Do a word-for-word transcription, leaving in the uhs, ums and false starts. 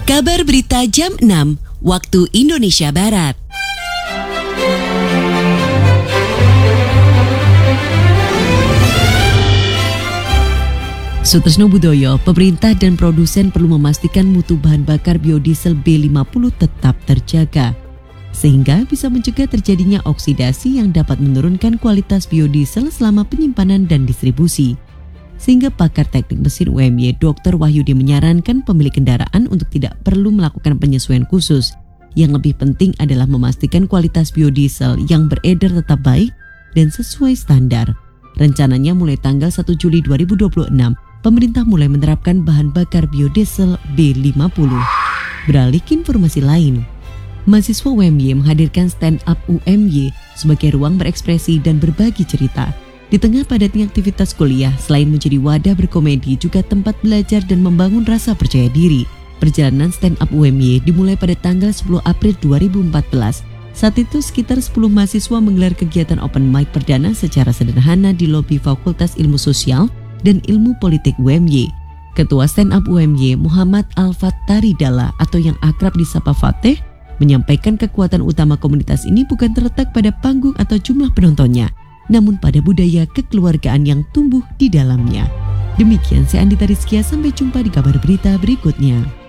Kabar Berita Jam enam, waktu Indonesia Barat. Sutresno Budoyo, pemerintah dan produsen perlu memastikan mutu bahan bakar biodiesel B lima puluh tetap terjaga, sehingga bisa mencegah terjadinya oksidasi yang dapat menurunkan kualitas biodiesel selama penyimpanan dan distribusi. Sehingga pakar teknik mesin U M Y Doktor Wahyudi menyarankan pemilik kendaraan untuk tidak perlu melakukan penyesuaian khusus. Yang lebih penting adalah memastikan kualitas biodiesel yang beredar tetap baik dan sesuai standar. Rencananya mulai tanggal satu Juli dua ribu dua puluh enam, pemerintah mulai menerapkan bahan bakar biodiesel B lima puluh. Beralih ke informasi lain, mahasiswa U M Y menghadirkan stand up U M Y sebagai ruang berekspresi dan berbagi cerita. Di tengah padatnya aktivitas kuliah, selain menjadi wadah berkomedi, juga tempat belajar dan membangun rasa percaya diri. Perjalanan stand up U M Y dimulai pada tanggal sepuluh April dua ribu empat belas. Saat itu sekitar sepuluh mahasiswa menggelar kegiatan open mic perdana secara sederhana di lobi Fakultas Ilmu Sosial dan Ilmu Politik U M Y. Ketua stand up U M Y Muhammad Al-Fattari Dalla atau yang akrab disapa Fateh menyampaikan kekuatan utama komunitas ini bukan terletak pada panggung atau jumlah penontonnya, namun pada budaya kekeluargaan yang tumbuh di dalamnya. Demikian saya Andita Rizkia, sampai jumpa di kabar berita berikutnya.